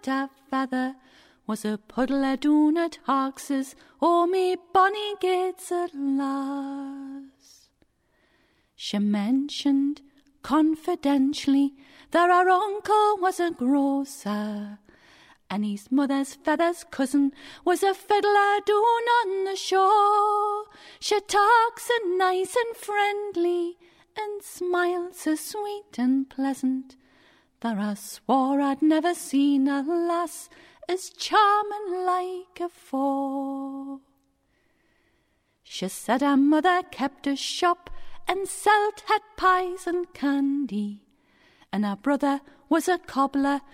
a feather was a puddle doon at Hawkses, oh me bonny gates at last. She mentioned confidentially that her uncle was a grocer, and his mother's feathers cousin was a fiddler doon on the shore. She talks so nice and friendly, and smiles so sweet and pleasant, that I swore I'd never seen a lass as charming like afore. She said her mother kept a shop and sold had pies and candy, and her brother was a cobbler